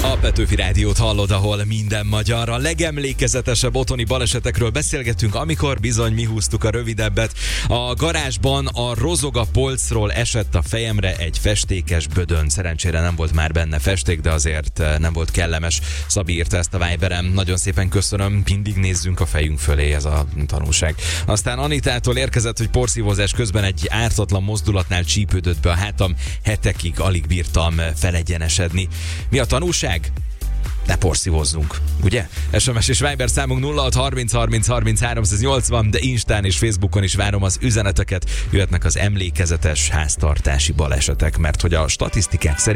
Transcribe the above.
A Petőfi Rádiót hallod, ahol minden magyar. A legemlékezetesebb otthoni balesetekről beszélgetünk, amikor bizony mi húztuk a rövidebbet. A garázsban a rozoga polcról esett a fejemre egy festékes bödön. Szerencsére nem volt már benne festék, de azért nem volt kellemes. Szabi írta ezt a Viberen. Nagyon szépen köszönöm, mindig nézzünk a fejünk fölé, ez a tanulság. Aztán Anitától érkezett, hogy porszívózás közben egy ártatlan mozdulatnál csípődött be a hátam, hetekig alig bírtam felegyenesedni. Mi a tanulság? Ne porszívozzunk, ugye? SMS és Viber számunk 0630 30 30 380, de Instán és Facebookon is várom az üzeneteket. Jöhetnek az emlékezetes háztartási balesetek, mert hogy a statisztikák szerint